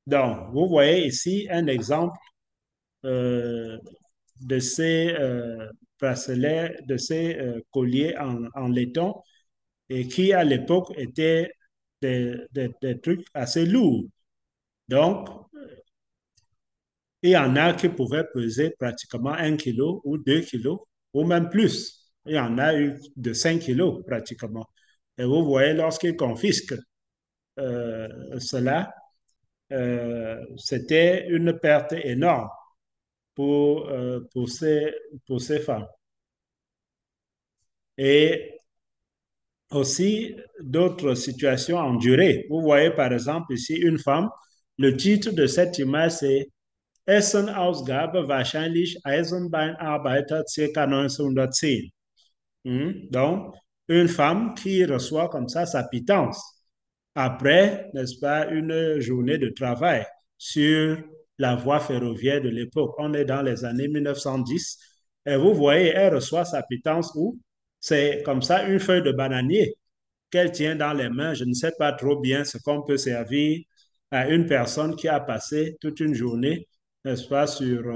Donc, vous voyez ici un exemple euh, de ces bracelets, de ces colliers en laiton et qui à l'époque étaient des trucs assez lourds. Donc, il y en a qui pouvaient peser pratiquement 1 kilo ou 2 kilos ou même plus. Il y en a eu de 5 kilos pratiquement. Et vous voyez, lorsqu'ils confisquent cela, c'était une perte énorme pour, euh, pour, ces, pour ces femmes. Et aussi d'autres situations endurées. Vous voyez par exemple ici une femme, le titre de cette image c'est Essenausgabe wahrscheinlich Eisenbahnarbeiter ca. 1910. Donc, une femme qui reçoit comme ça sa pitance après, n'est-ce pas, une journée de travail sur la voie ferroviaire de l'époque. On est dans les années 1910. Et vous voyez, elle reçoit sa pitance où c'est comme ça une feuille de bananier qu'elle tient dans les mains. Je ne sais pas trop bien ce qu'on peut servir à une personne qui a passé toute une journée, n'est-ce pas,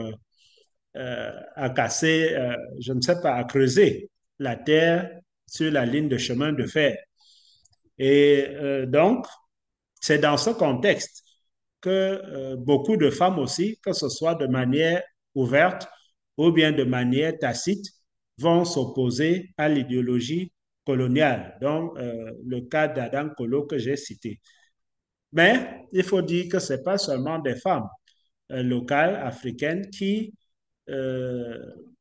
à casser, je ne sais pas, à creuser la terre sur la ligne de chemin de fer. Et donc, c'est dans ce contexte que beaucoup de femmes aussi, que ce soit de manière ouverte ou bien de manière tacite, vont s'opposer à l'idéologie coloniale, donc le cas d'Adam Kolo que j'ai cité. Mais il faut dire que ce n'est pas seulement des femmes locales africaines qui euh,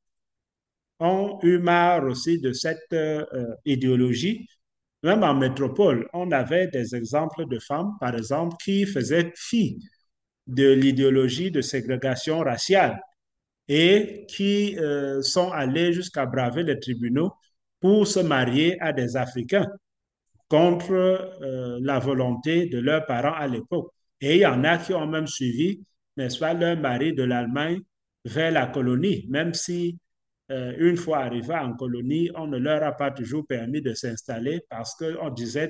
ont eu marre aussi de cette idéologie. Même en métropole, on avait des exemples de femmes, par exemple, qui faisaient fi de l'idéologie de ségrégation raciale et qui sont allées jusqu'à braver les tribunaux pour se marier à des Africains contre la volonté de leurs parents à l'époque. Et il y en a qui ont même suivi, n'est-ce pas, leur mari de l'Allemagne vers la colonie, même si une fois arrivés en colonie, on ne leur a pas toujours permis de s'installer parce qu'on disait,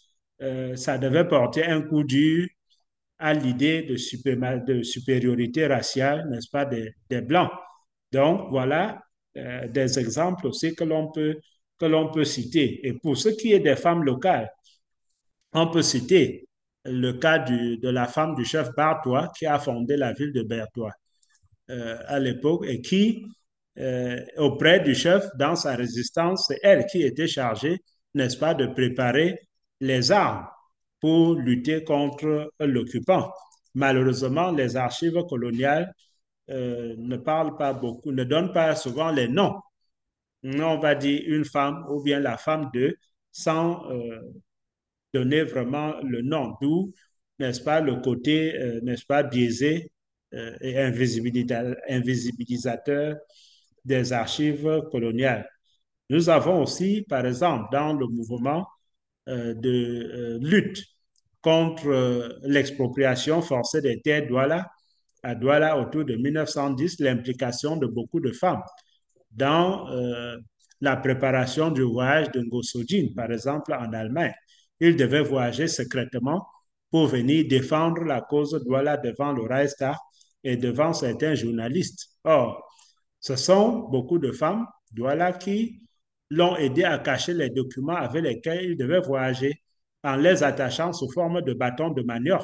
ça devait porter un coup dur à l'idée de supériorité raciale, n'est-ce pas, des Blancs. Donc, voilà des exemples aussi que l'on peut citer. Et pour ce qui est des femmes locales, on peut citer le cas de la femme du chef Bartois qui a fondé la ville de Bertois à l'époque et qui, auprès du chef, dans sa résistance, c'est elle qui était chargée, n'est-ce pas, de préparer les armes pour lutter contre l'occupant. Malheureusement, les archives coloniales ne parlent pas beaucoup, ne donnent pas souvent les noms. On va dire une femme ou bien la femme de sans donner vraiment le nom, d'où, n'est-ce pas, le côté, n'est-ce pas, biaisé et invisibilisateur des archives coloniales. Nous avons aussi, par exemple, dans le mouvement de lutte contre l'expropriation forcée des terres Douala, à Douala autour de 1910, l'implication de beaucoup de femmes dans la préparation du voyage de Ngosodjin, par exemple, en Allemagne. Il devait voyager secrètement pour venir défendre la cause Douala devant le Reichstag et devant certains journalistes. Or, ce sont beaucoup de femmes Douala qui l'ont aidé à cacher les documents avec lesquels il devait voyager en les attachant sous forme de bâtons de manioc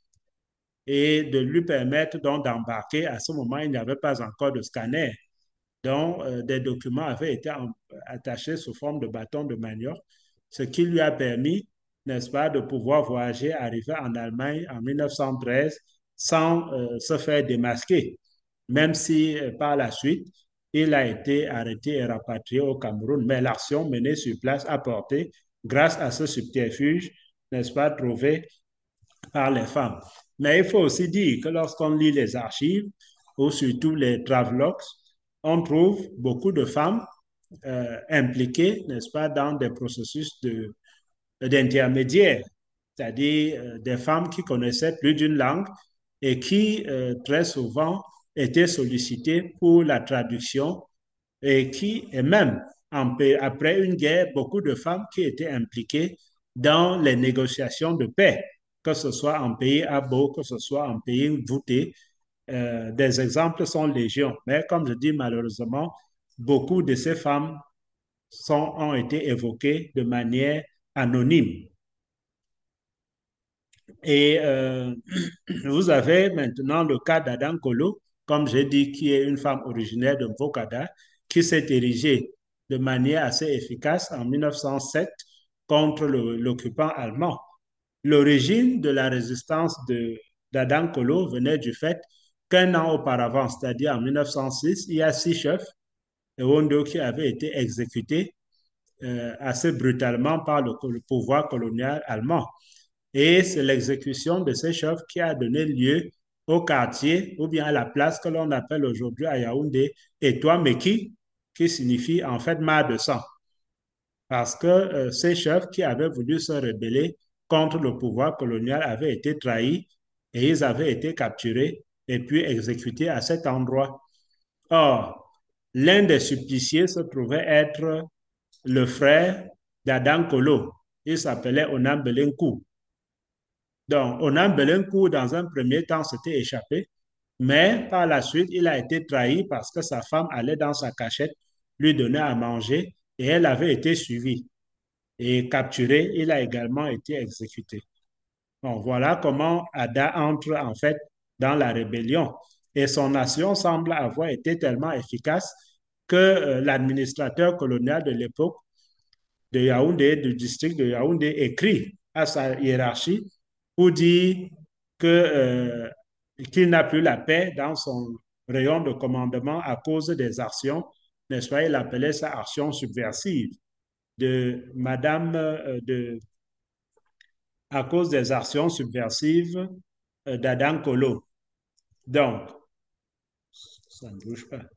et de lui permettre donc d'embarquer. À ce moment, il n'y avait pas encore de scanner. Donc, des documents avaient été attachés sous forme de bâtons de manioc, ce qui lui a permis, n'est-ce pas, de pouvoir voyager, arriver en Allemagne en 1913 sans se faire démasquer, même si par la suite, il a été arrêté et rapatrié au Cameroun. Mais l'action menée sur place a porté, grâce à ce subterfuge, n'est-ce pas, trouvé par les femmes. Mais il faut aussi dire que lorsqu'on lit les archives, ou surtout les travelogues, on trouve beaucoup de femmes impliquées, n'est-ce pas, dans des processus d'intermédiaires, c'est-à-dire des femmes qui connaissaient plus d'une langue et qui très souvent étaient sollicitées pour la traduction et qui, et même après une guerre, beaucoup de femmes qui étaient impliquées dans les négociations de paix que ce soit en pays abo, que ce soit en pays voûté. Des exemples sont légion. Mais comme je dis, malheureusement, beaucoup de ces femmes ont été évoquées de manière anonyme. Et vous avez maintenant le cas d'Adam Kolo, comme j'ai dit, qui est une femme originaire de Mvokada, qui s'est érigée de manière assez efficace en 1907 contre l'occupant allemand. L'origine de la résistance d'Adam Kolo venait du fait qu'un an auparavant, c'est-à-dire en 1906, il y a 6 chefs de Wondo qui avaient été exécutés assez brutalement par le pouvoir colonial allemand. Et c'est l'exécution de ces chefs qui a donné lieu au quartier ou bien à la place que l'on appelle aujourd'hui à Yaoundé Etwa Meki, qui signifie en fait mar de sang. Parce que ces chefs qui avaient voulu se rebeller contre le pouvoir colonial avaient été trahis et ils avaient été capturés et puis exécutés à cet endroit. Or, l'un des suppliciés se trouvait être le frère d'Adam Kolo. Il s'appelait Onam Belenkou. Donc, Onam Belenkou, dans un premier temps, s'était échappé, mais par la suite, il a été trahi parce que sa femme allait dans sa cachette lui donner à manger et elle avait été suivie et capturée. Il a également été exécuté. Bon, voilà comment Ada entre en fait dans la rébellion. Et son action semble avoir été tellement efficace que l'administrateur colonial de l'époque de Yaoundé, du district de Yaoundé, écrit à sa hiérarchie pour dire que, qu'il n'a plus la paix dans son rayon de commandement à cause des actions, n'est-ce pas? Il appelait ça action subversive de Madame à cause des actions subversives d'Adam Kolo. Donc, ça ne bouge pas.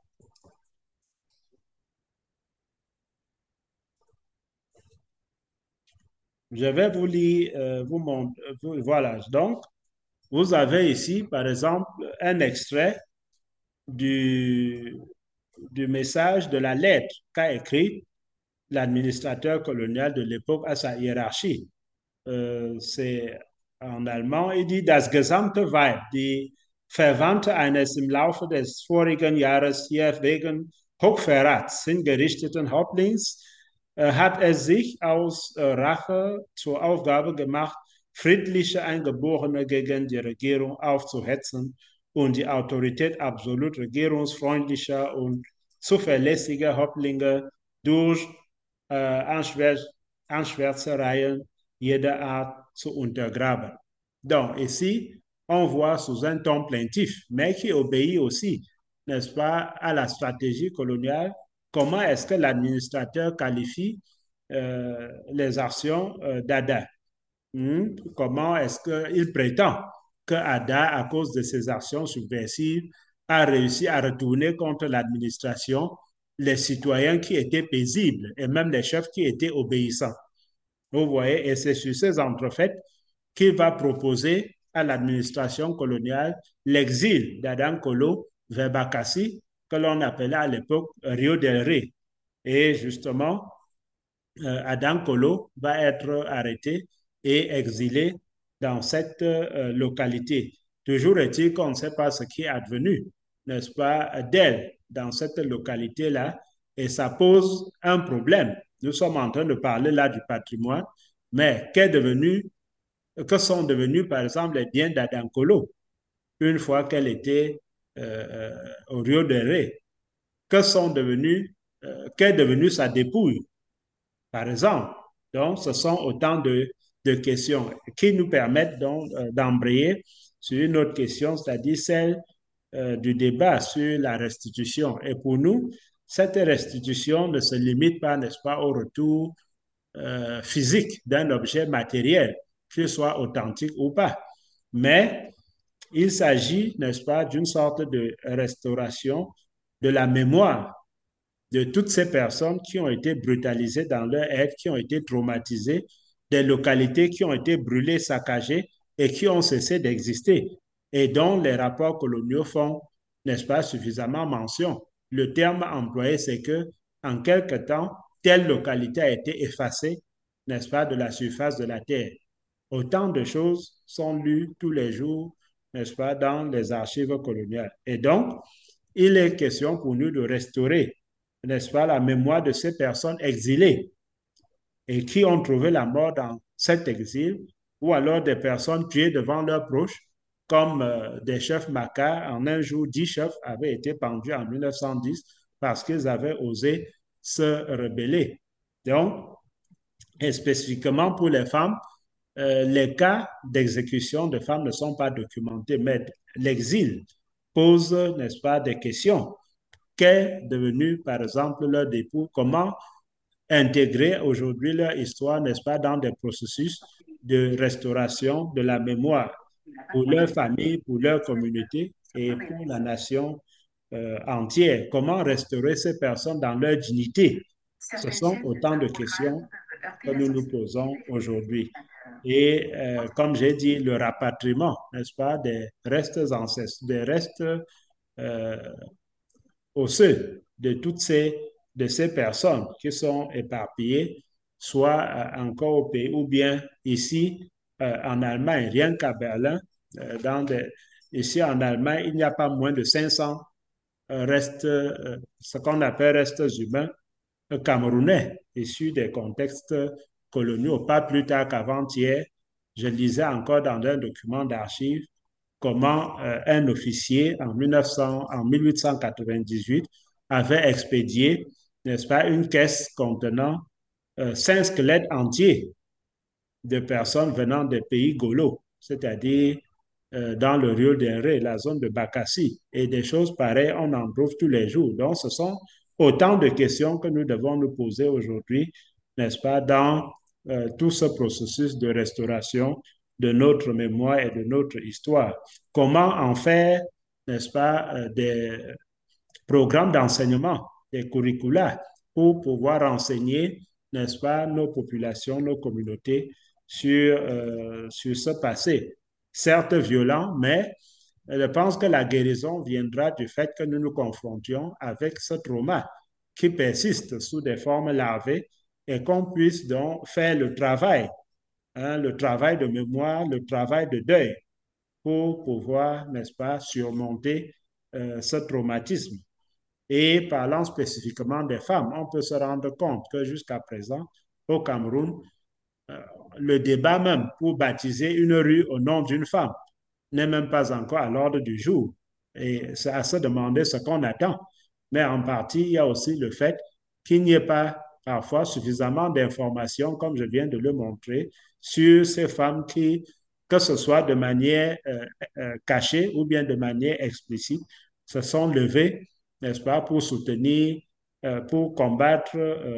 Je vais vous lire, vous montrer, voilà. Donc, vous avez ici, par exemple, un extrait du, du message de la lettre qu'a écrit l'administrateur colonial de l'époque à sa hiérarchie. C'est en allemand, il dit, das gesamte Weib, die Verwandte eines im Laufe des vorigen Jahres hier wegen Hochverrats hingerichteten Häuptlings hat es sich aus Rache zur Aufgabe gemacht, friedliche Eingeborene gegen die Regierung aufzuhetzen und die Autorität absolut regierungsfreundlicher und zuverlässiger Häuptlinge durch Anschwärzereien jeder Art zu untergraben. Donc, ici, on voit sous un ton plaintif, mais qui obéit aussi, n'est-ce pas, à la stratégie coloniale, comment est-ce que l'administrateur qualifie les actions d'Ada. Comment est-ce qu'il prétend que Ada, à cause de ses actions subversives, a réussi à retourner contre l'administration les citoyens qui étaient paisibles et même les chefs qui étaient obéissants. Vous voyez, et c'est sur ces entrefaites qu'il va proposer à l'administration coloniale l'exil d'Adam Kolo vers Bakassi, que l'on appelait à l'époque Rio del Rey. Et justement, Adam Kolo va être arrêté et exilé dans cette localité. Toujours est-il qu'on ne sait pas ce qui est advenu, n'est-ce pas, d'elle dans cette localité-là, et ça pose un problème. Nous sommes en train de parler là du patrimoine, mais que sont devenus, par exemple, les biens d'Adam Kolo une fois qu'elle était au Rio de Ré? Que sont devenus, qu'est devenue sa dépouille? Par exemple. Donc, ce sont autant de questions qui nous permettent donc d'embrayer sur une autre question, c'est-à-dire celle du débat sur la restitution. Et pour nous, cette restitution ne se limite pas, n'est-ce pas, au retour physique d'un objet matériel, qu'il soit authentique ou pas. Mais il s'agit, n'est-ce pas, d'une sorte de restauration de la mémoire de toutes ces personnes qui ont été brutalisées dans leur être, qui ont été traumatisées, des localités qui ont été brûlées, saccagées et qui ont cessé d'exister et dont les rapports coloniaux font, n'est-ce pas, suffisamment mention. Le terme employé, c'est que en quelque temps, telle localité a été effacée, n'est-ce pas, de la surface de la Terre. Autant de choses sont lues tous les jours, n'est-ce pas, dans les archives coloniales. Et donc, il est question pour nous de restaurer, n'est-ce pas, la mémoire de ces personnes exilées et qui ont trouvé la mort dans cet exil, ou alors des personnes tuées devant leurs proches, comme des chefs macquart. En un jour, 10 chefs avaient été pendus en 1910 parce qu'ils avaient osé se rebeller. Donc, et spécifiquement pour les femmes, les cas d'exécution de femmes ne sont pas documentés, mais l'exil pose, n'est-ce pas, des questions. Qu'est devenu, par exemple, leur époux? Comment intégrer aujourd'hui leur histoire, n'est-ce pas, dans des processus de restauration de la mémoire pour leur famille, pour leur communauté et pour la nation entière? Comment restaurer ces personnes dans leur dignité? Ce sont autant de questions que nous nous posons aujourd'hui. Et comme j'ai dit, le rapatriement, n'est-ce pas, des restes ancêtres, des restes euh, osseux de ces personnes qui sont éparpillées, soit encore au pays ou bien ici en Allemagne, rien qu'à Berlin, ici en Allemagne, il n'y a pas moins de 500 restes, ce qu'on appelle restes humains camerounais, issus des contextes coloniaux. Pas plus tard qu'avant-hier, je lisais encore dans un document d'archives comment un officier en 1898 avait expédié, n'est-ce pas, une caisse contenant 5 squelettes entiers de personnes venant des pays gaulois, c'est-à-dire dans le Rio del Rey, la zone de Bakassi. Et des choses pareilles, on en trouve tous les jours. Donc, ce sont autant de questions que nous devons nous poser aujourd'hui, n'est-ce pas, dans tout ce processus de restauration de notre mémoire et de notre histoire. Comment en faire, n'est-ce pas, des programmes d'enseignement, des curricula, pour pouvoir enseigner, n'est-ce pas, nos populations, nos communautés sur ce passé. Certes violent, mais je pense que la guérison viendra du fait que nous nous confrontions avec ce trauma qui persiste sous des formes larvées et qu'on puisse donc faire le travail de mémoire, le travail de deuil pour pouvoir, n'est-ce pas, surmonter ce traumatisme. Et parlant spécifiquement des femmes, on peut se rendre compte que jusqu'à présent, au Cameroun, euh, le débat même pour baptiser une rue au nom d'une femme n'est même pas encore à l'ordre du jour. Et c'est à se demander ce qu'on attend. Mais en partie, il y a aussi le fait qu'il n'y ait pas parfois suffisamment d'informations, comme je viens de le montrer, sur ces femmes qui, que ce soit de manière cachée ou bien de manière explicite, se sont levées, n'est-ce pas, pour soutenir, pour combattre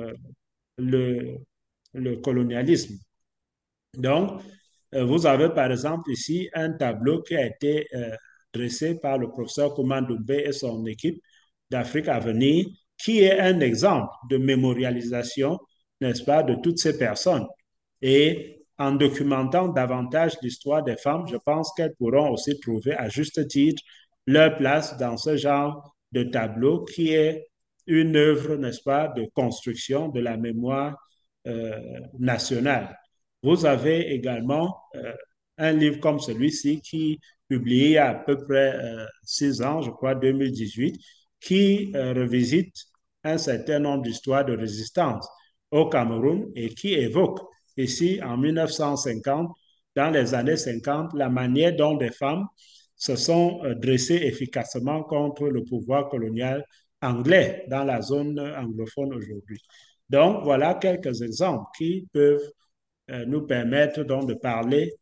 le, le colonialisme. Donc, vous avez par exemple ici un tableau qui a été dressé par le professeur Koumandoumbé et son équipe d'Afrique à venir, qui est un exemple de mémorialisation, n'est-ce pas, de toutes ces personnes. Et en documentant davantage l'histoire des femmes, je pense qu'elles pourront aussi trouver à juste titre leur place dans ce genre de tableau qui est une œuvre, n'est-ce pas, de construction de la mémoire nationale. Vous avez également un livre comme celui-ci qui, publié il y a à peu près 6 ans, je crois, 2018, qui revisite un certain nombre d'histoires de résistance au Cameroun et qui évoque ici, en 1950, dans les années 50, la manière dont les femmes se sont dressées efficacement contre le pouvoir colonial anglais dans la zone anglophone aujourd'hui. Donc, voilà quelques exemples qui peuvent nous permettre donc de parler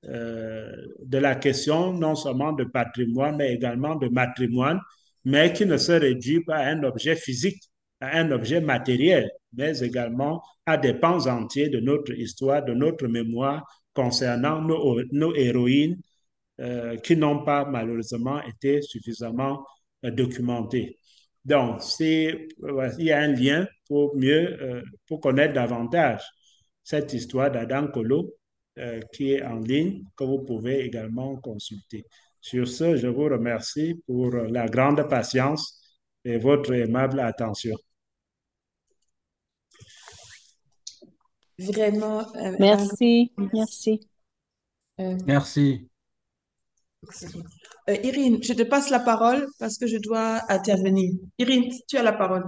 de la question non seulement de patrimoine, mais également de matrimoine, mais qui ne se réduit pas à un objet physique, à un objet matériel, mais également à des pans entiers de notre histoire, de notre mémoire concernant nos héroïnes qui n'ont pas malheureusement été suffisamment documentées. Donc, il y a un lien pour mieux, pour connaître davantage cette histoire d'Adam Kolo qui est en ligne, que vous pouvez également consulter. Sur ce, je vous remercie pour la grande patience et votre aimable attention. Vraiment, Merci, merci. Euh, Merci. excuse-moi. Irine, je te passe la parole parce que je dois intervenir. Irine, tu as la parole.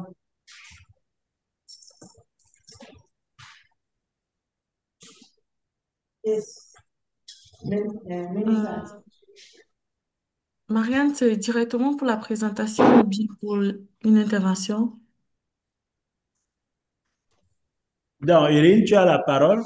Yes. Many times. Euh, Marianne, c'est directement pour la présentation ou bien pour une intervention? Donc, Irine, tu as la parole.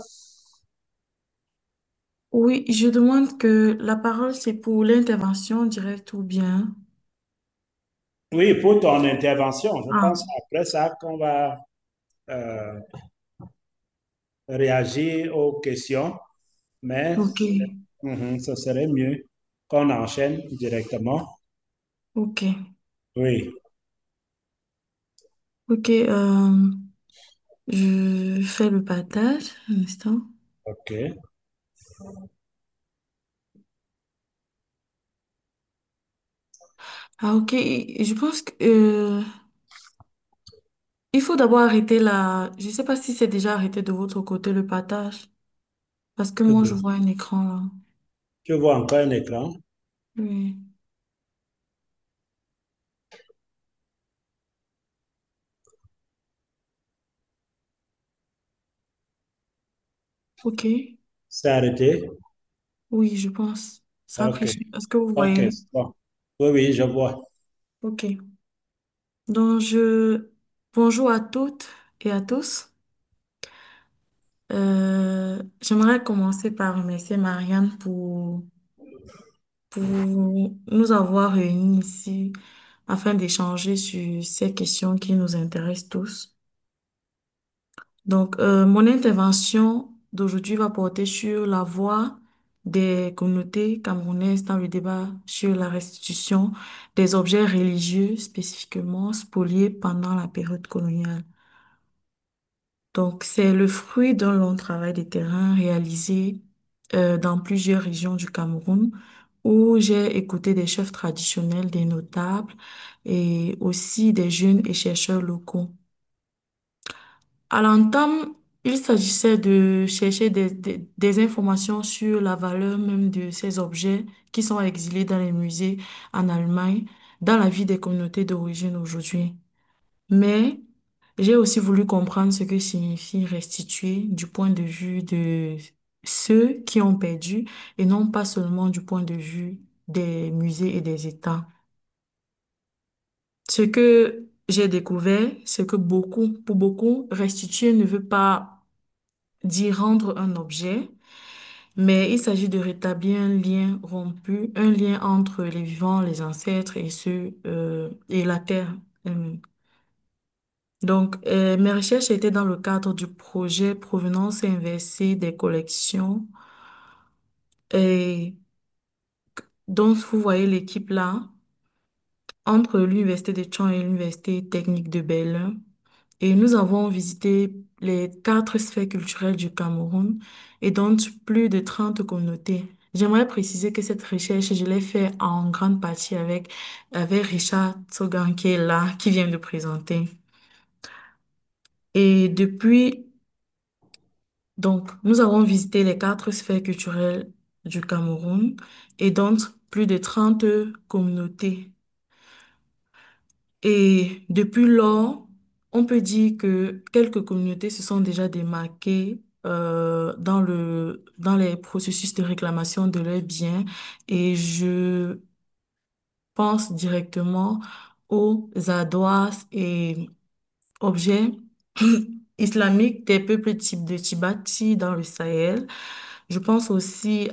Oui, je demande que la parole, c'est pour l'intervention directe ou bien... Oui, pour ton intervention. Je Ah, pense après ça qu'on va euh, réagir aux questions, mais ok, ce serait mieux qu'on enchaîne directement. ok, Oui, ok. Je fais le partage, un instant. ok. Ah, ok, je pense que... il faut d'abord arrêter la... Je sais pas si c'est déjà arrêté de votre côté le partage, parce que moi, je vois un écran là. Tu vois encore un écran. Oui, ok. C'est arrêté. Oui, je pense. Ça Ok, affiche. Est-ce que vous ok, voyez? c'est bon. Oui, oui, je vois. Ok. Donc, je... Bonjour à toutes et à tous. J'aimerais commencer par remercier Marianne pour nous avoir réunis ici afin d'échanger sur ces questions qui nous intéressent tous. Donc, mon intervention d'aujourd'hui va porter sur la voix des communautés camerounaises dans le débat sur la restitution des objets religieux spécifiquement spoliés pendant la période coloniale. Donc, c'est le fruit d'un long travail de terrain réalisé dans plusieurs régions du Cameroun où j'ai écouté des chefs traditionnels, des notables et aussi des jeunes et chercheurs locaux. À l'entame, il s'agissait de chercher des informations sur la valeur même de ces objets qui sont exilés dans les musées en Allemagne, dans la vie des communautés d'origine aujourd'hui. Mais j'ai aussi voulu comprendre ce que signifie restituer du point de vue de ceux qui ont perdu et non pas seulement du point de vue des musées et des États. Ce que j'ai découvert, c'est que pour beaucoup, restituer ne veut pas dire rendre un objet, mais il s'agit de rétablir un lien rompu, un lien entre les vivants, les ancêtres et ceux, et la terre elle-même. Donc, mes recherches étaient dans le cadre du projet Provenance inversée des collections. Et donc, vous voyez l'équipe là, entre l'Université de Caen et l'Université technique de Berlin. Et nous avons visité les 4 sphères culturelles du Cameroun et donc plus de 30 communautés. J'aimerais préciser que cette recherche, je l'ai fait en grande partie avec Richard Tsogan qui est là, qui vient de présenter. Et depuis Donc, nous avons visité les 4 sphères culturelles du Cameroun et donc plus de 30 communautés. Et depuis lors, on peut dire que quelques communautés se sont déjà démarquées dans les processus de réclamation de leurs biens et je pense directement aux ardoises et objets islamiques des peuples types de Tibati dans le Sahel. Je pense aussi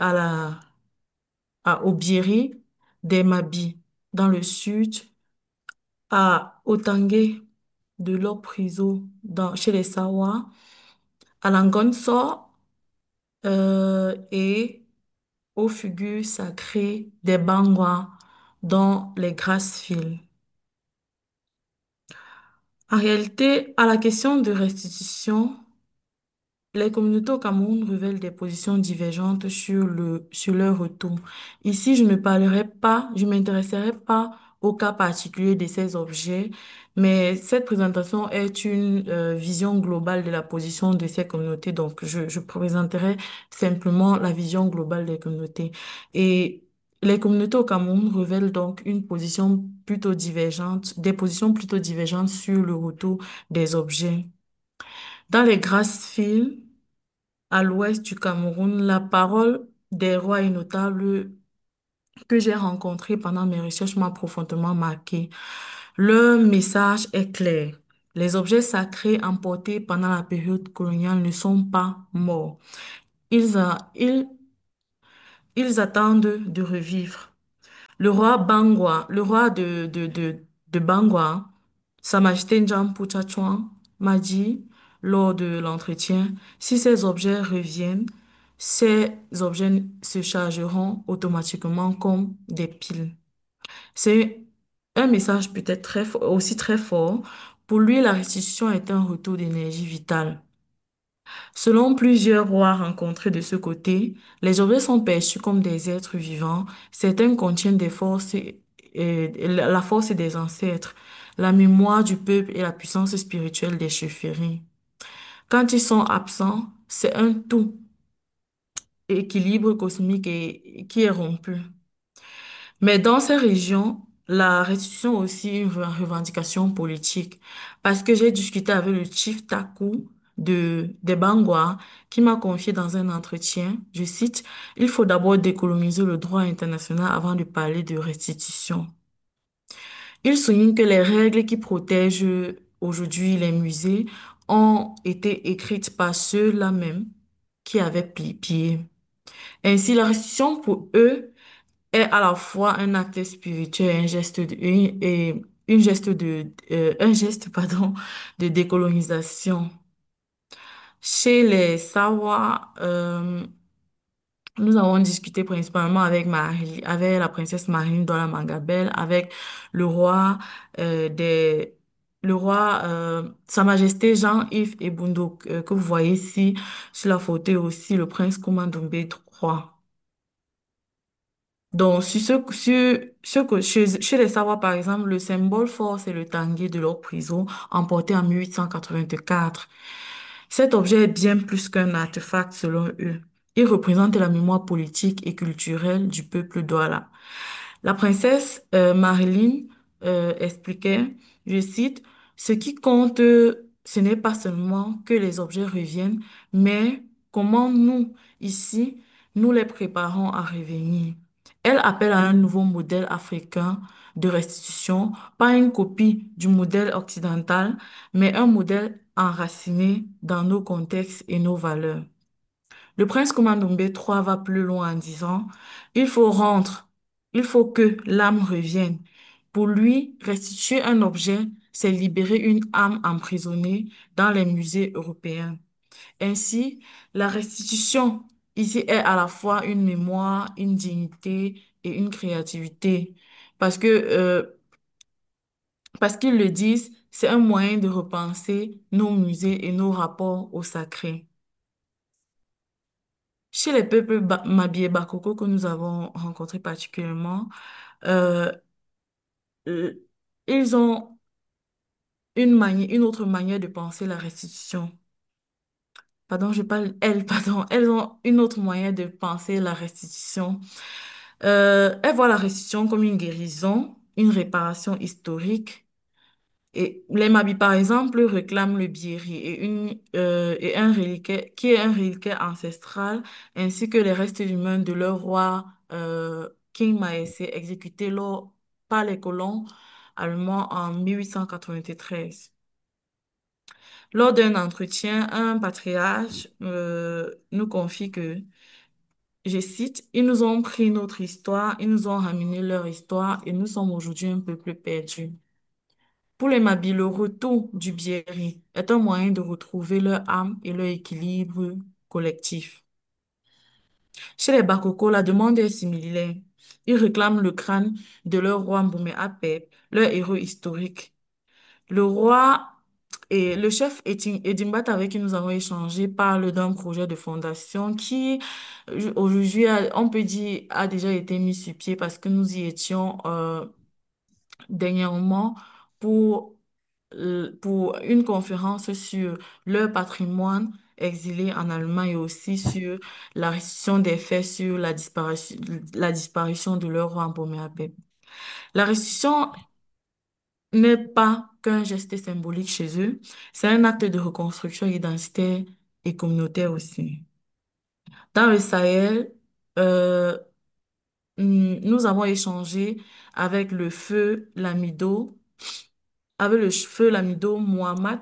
à Obieri des Mabi dans le sud, à Otangué de l'Opriso chez les Sawa, à Langonso et aux figures sacrées des Bangwa dans les Grassfields. En réalité, à la question de restitution, les communautés au Cameroun révèlent des positions divergentes sur leur retour. Ici, je ne m'intéresserai pas au cas particulier de ces objets, mais cette présentation est une vision globale de la position de ces communautés. Donc, je présenterai simplement la vision globale des communautés. Et les communautés au Cameroun révèlent donc une position plutôt divergente, des positions plutôt divergentes sur le retour des objets. Dans les Grassfields, à l'ouest du Cameroun, la parole des rois et notables que j'ai rencontrés pendant mes recherches m'a profondément marqué. Leur message est clair. Les objets sacrés emportés pendant la période coloniale ne sont pas morts. Ils attendent de revivre. Le roi de Bangwa, Sa Majesté Njam Puchachouan, m'a dit lors de l'entretien, si ces objets reviennent, ces objets se chargeront automatiquement comme des piles. C'est un message peut-être aussi très fort. Pour lui, la restitution est un retour d'énergie vitale. Selon plusieurs rois rencontrés de ce côté, les objets sont perçus comme des êtres vivants. Certains contiennent des forces et la force des ancêtres, la mémoire du peuple et la puissance spirituelle des chefferies. Quand ils sont absents, c'est un tout équilibre cosmique qui est rompu. Mais dans ces régions, la restitution est aussi une revendication politique. Parce que j'ai discuté avec le chief Taku des Bangwa qui m'a confié dans un entretien, je cite, il faut d'abord décoloniser le droit international avant de parler de restitution. Il souligne que les règles qui protègent aujourd'hui les musées ont été écrites par ceux-là même qui avaient pillé. Ainsi, la restitution pour eux est à la fois un acte spirituel et un geste, pardon, de décolonisation. Chez les Sawa, nous avons discuté principalement avec la princesse Marine Dola Mangabel, avec le roi euh, des Sa Majesté Jean-Yves Eboundo, que vous voyez ici sur la photo, et aussi le prince Koumandoumbé III. Donc, chez les Savoie, par exemple, le symbole fort, c'est le tanguy de leur prison, emporté en 1884. Cet objet est bien plus qu'un artefact selon eux. Il représente la mémoire politique et culturelle du peuple Douala. La princesse Marilyn expliquait, je cite, ce qui compte, ce n'est pas seulement que les objets reviennent, mais comment nous, ici, nous les préparons à revenir. Elle appelle à un nouveau modèle africain de restitution, pas une copie du modèle occidental, mais un modèle enraciné dans nos contextes et nos valeurs. Le prince Komandombe III va plus loin en disant, il faut rendre, il faut que l'âme revienne. Pour lui, restituer un objet, c'est libérer une âme emprisonnée dans les musées européens. Ainsi, la restitution ici est à la fois une mémoire, une dignité et une créativité. Parce que, parce qu'ils le disent, c'est un moyen de repenser nos musées et nos rapports au sacré. Chez les peuples Mabie et Bakoko que nous avons rencontrés particulièrement, euh, euh, ils ont une autre manière de penser la restitution. Pardon, je parle elles, pardon. Elles ont une autre manière de penser la restitution. Elles voient la restitution comme une guérison, une réparation historique. Et les Mabis, par exemple, réclament le bieri et un reliquat, qui est un reliquat ancestral, ainsi que les restes humains de leur roi King Maessé, exécuté par les colons allemands en 1893. Lors d'un entretien, un patriarche nous confie que, je cite, ils nous ont pris notre histoire, ils nous ont ramené leur histoire et nous sommes aujourd'hui un peuple perdu. Pour les Mabis, le retour du Biéri est un moyen de retrouver leur âme et leur équilibre collectif. Chez les Bakoko, la demande est similaire. Ils réclament le crâne de leur roi Mboumé Apep, leur héros historique. Le roi et le chef Edimbat avec qui nous avons échangé parle d'un projet de fondation qui, aujourd'hui, on peut dire, a déjà été mis sur pied parce que nous y étions dernièrement pour, pour une conférence sur leur patrimoine exilé en Allemagne et aussi sur la restitution des faits sur la disparition de leur roi Boméabé. La restitution n'est pas qu'un geste symbolique chez eux, c'est un acte de reconstruction identitaire et communautaire aussi. Dans le Sahel, euh, nous avons échangé avec le feu Lamido, avec le feu Lamido Mohamed,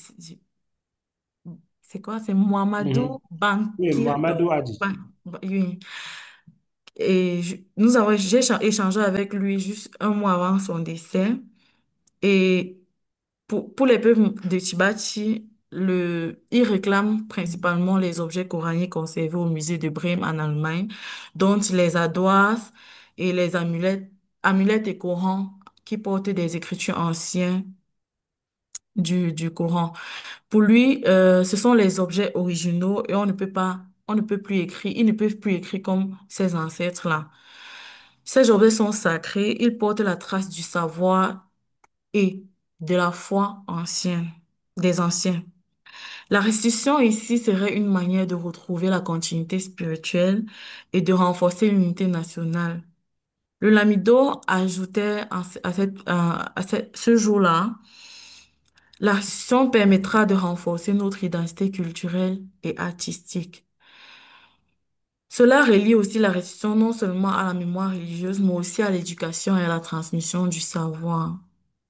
c'est quoi? C'est Mhm. Mohamedou Oui, Bankirto. Mohamedou Hadi. Oui. Et j'ai échangé avec lui juste un mois avant son décès. Et pour les peuples de Tibati, ils réclament principalement les objets coraniques conservés au musée de Brême en Allemagne, dont les ardoises et les amulettes et Corans qui portent des écritures anciennes du Coran. Pour lui, ce sont les objets originaux et on ne peut plus écrire, ils ne peuvent plus écrire comme ces ancêtres-là. Ces objets sont sacrés, ils portent la trace du savoir et de la foi ancienne, des anciens. La restitution ici serait une manière de retrouver la continuité spirituelle et de renforcer l'unité nationale. Le Lamido ajoutait ce jour-là, la restitution permettra de renforcer notre identité culturelle et artistique. Cela relie aussi la restitution non seulement à la mémoire religieuse, mais aussi à l'éducation et à la transmission du savoir.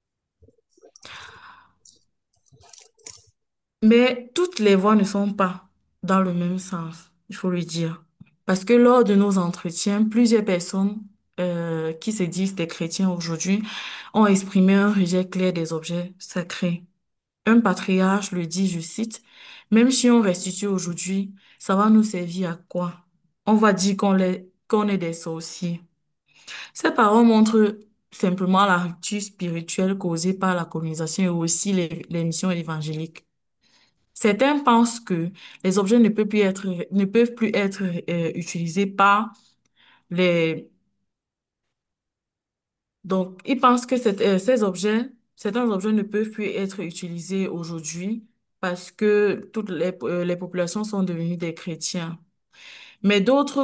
Mais toutes les voix ne sont pas dans le même sens, il faut le dire. Parce que lors de nos entretiens, plusieurs personnes qui se disent des chrétiens aujourd'hui ont exprimé un rejet clair des objets sacrés. Un patriarche le dit, je cite, même si on restitue aujourd'hui, ça va nous servir à quoi? On va dire qu'on est des sorciers. Ces paroles montrent simplement la rupture spirituelle causée par la colonisation et aussi les missions évangéliques. Certains pensent que les objets ne peuvent plus être utilisés par les... Donc, ils pensent que certains objets ne peuvent plus être utilisés aujourd'hui parce que les populations sont devenues des chrétiens. Mais d'autres,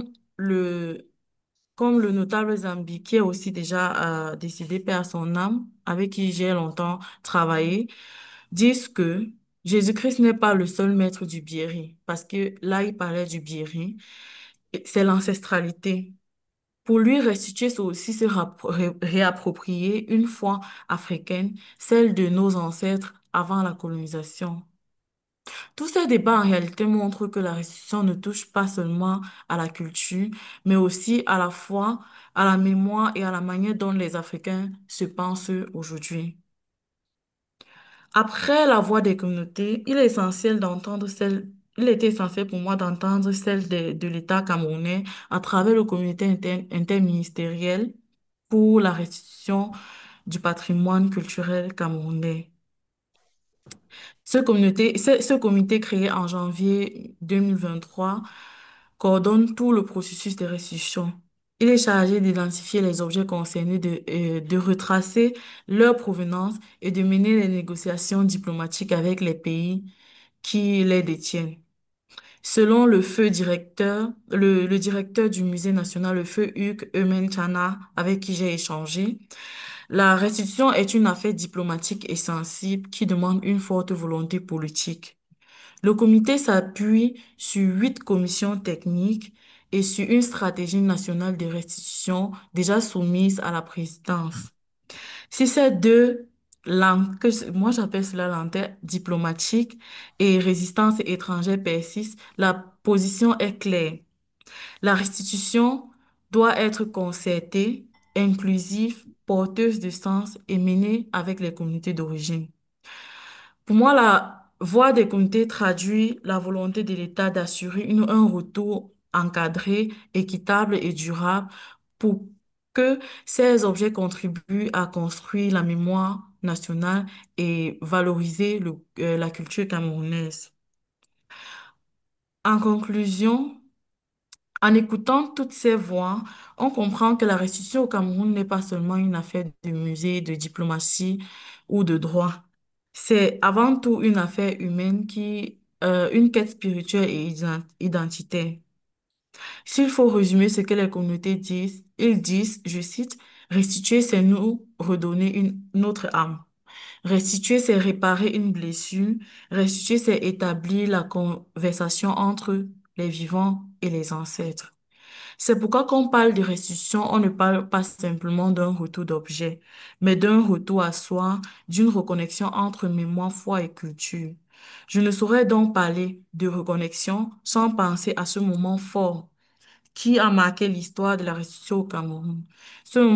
comme le notable Zambi, qui est aussi déjà décédé paix à son âme, avec qui j'ai longtemps travaillé, disent que Jésus-Christ n'est pas le seul maître du Biéri, parce que là, il parlait du Biéri, et c'est l'ancestralité. Pour lui, restituer, c'est aussi réapproprier une foi africaine, celle de nos ancêtres avant la colonisation. Tous ces débats en réalité montrent que la restitution ne touche pas seulement à la culture, mais aussi à la foi, à la mémoire et à la manière dont les Africains se pensent aujourd'hui. Après la voix des communautés, il était essentiel pour moi d'entendre celle de l'État camerounais à travers le comité interministériel pour la restitution du patrimoine culturel camerounais. Ce comité créé en janvier 2023 coordonne tout le processus de restitution. Il est chargé d'identifier les objets concernés, de retracer leur provenance et de mener les négociations diplomatiques avec les pays qui les détiennent. Selon le directeur du musée national, le feu Hugues Eumen Chana, avec qui j'ai échangé, la restitution est une affaire diplomatique et sensible qui demande une forte volonté politique. Le comité s'appuie sur 8 commissions techniques et sur une stratégie nationale de restitution déjà soumise à la présidence. Si ces deux langues, moi j'appelle cela lenteur diplomatique et résistance étrangère persistent, la position est claire. La restitution doit être concertée, inclusive, porteuse de sens et menée avec les communautés d'origine. Pour moi, la voix des communautés traduit la volonté de l'État d'assurer un retour encadré, équitable et durable pour que ces objets contribuent à construire la mémoire nationale et valoriser la culture camerounaise. En conclusion, En écoutant toutes ces voix, on comprend que la restitution au Cameroun n'est pas seulement une affaire de musée, de diplomatie ou de droit. C'est avant tout une affaire humaine une quête spirituelle et identitaire. S'il faut résumer ce que les communautés disent, ils disent, je cite, restituer, c'est nous redonner une autre âme. Restituer, c'est réparer une blessure. Restituer, c'est établir la conversation entre les vivants et les ancêtres. C'est pourquoi quand on parle de restitution, on ne parle pas simplement d'un retour d'objet, mais d'un retour à soi, d'une reconnexion entre mémoire, foi et culture. Je ne saurais donc parler de reconnexion sans penser à ce moment fort qui a marqué l'histoire de la restitution au Cameroun. Ce